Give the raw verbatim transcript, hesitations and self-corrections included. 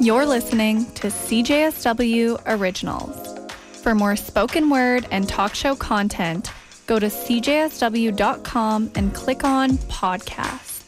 You're listening to C J S W Originals. For more spoken word and talk show content, go to c j s w dot com and click on podcast.